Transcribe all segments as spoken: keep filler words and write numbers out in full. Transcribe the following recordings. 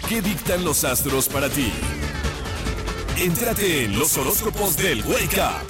¿Qué dictan los astros para ti? Entrate en los horóscopos del Wake Up.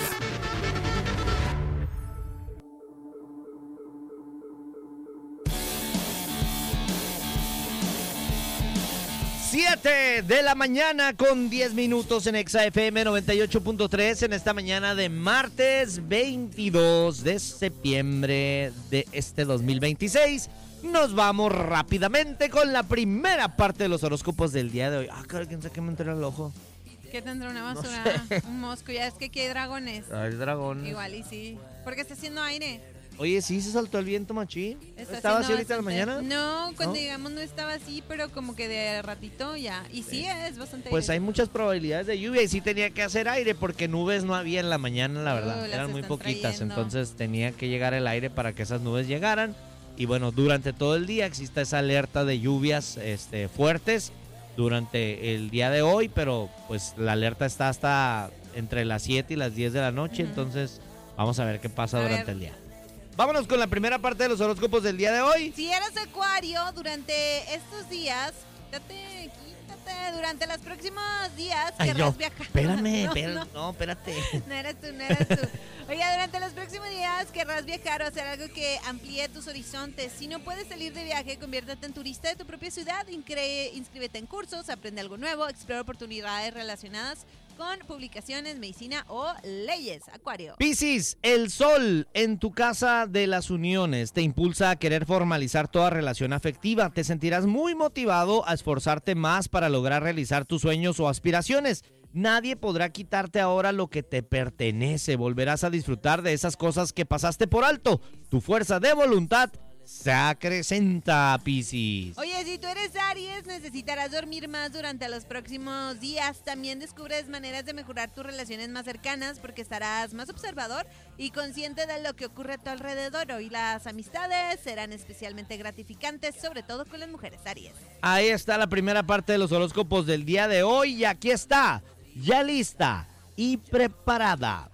siete de la mañana con diez minutos en Exa F M noventa y ocho punto tres en esta mañana de martes veintidós de septiembre de este dos mil veintiséis. Nos vamos rápidamente con la primera parte de los horóscopos del día de hoy. Ah, claro, quién sabe qué me entró el ojo. ¿Qué tendrá una basura? No sé. Un mosco. Ya es que aquí hay dragones. Hay dragones. Igual y sí. Porque está haciendo aire. Oye, sí, se saltó el viento, machín. Está ¿Estaba así ahorita bastante... en la mañana? No, cuando ¿No? llegamos no estaba así, pero como que de ratito ya. Y sí, es bastante Pues aire. hay muchas probabilidades de lluvia y sí tenía que hacer aire porque nubes no había en la mañana, la verdad. Uh, las Eran muy están poquitas, trayendo. entonces tenía que llegar el aire para que esas nubes llegaran. Y bueno, durante todo el día existe esa alerta de lluvias este, fuertes durante el día de hoy, pero pues la alerta está hasta entre las siete y las diez de la noche, uh-huh. Entonces vamos a ver qué pasa a durante ver. el día. Vámonos con la primera parte de los horóscopos del día de hoy. Si eres acuario, durante estos días, quítate, quítate, durante los próximos días Ay, querrás no, viajar. espérame, no, espérame, no. no, espérate. No eres tú, no eres tú. Oye, durante los próximos días querrás viajar o hacer algo que amplíe tus horizontes. Si no puedes salir de viaje, conviértete en turista de tu propia ciudad, incre- inscríbete en cursos, aprende algo nuevo, explora oportunidades relacionadas con publicaciones, medicina o leyes. Acuario. Piscis, el sol en tu casa de las uniones te impulsa a querer formalizar toda relación afectiva. Te sentirás muy motivado a esforzarte más para lograr realizar tus sueños o aspiraciones. Nadie podrá quitarte ahora lo que te pertenece. Volverás a disfrutar de esas cosas que pasaste por alto. Tu fuerza de voluntad se acrecenta, Piscis. Oye, si tú eres Aries, necesitarás dormir más durante los próximos días. También descubres maneras de mejorar tus relaciones más cercanas porque estarás más observador y consciente de lo que ocurre a tu alrededor. Hoy las amistades serán especialmente gratificantes, sobre todo con las mujeres Aries. Ahí está la primera parte de los horóscopos del día de hoy y aquí está, ya lista y preparada.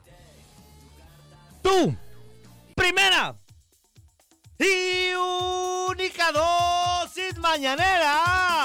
Tú, primera y única dosis mañanera